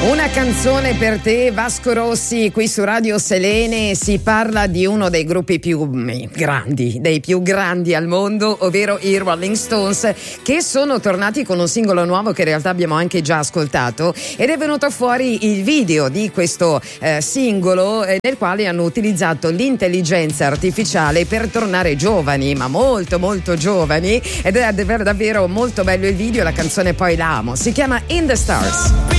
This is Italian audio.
Una canzone per te, Vasco Rossi, qui su Radio Selene. Si parla di uno dei gruppi più grandi al mondo, ovvero i Rolling Stones, che sono tornati con un singolo nuovo che in realtà abbiamo anche già ascoltato, ed è venuto fuori il video di questo singolo nel quale hanno utilizzato l'intelligenza artificiale per tornare giovani, ma molto molto giovani, ed è davvero molto bello il video. La canzone poi la amo, si chiama In the Stars.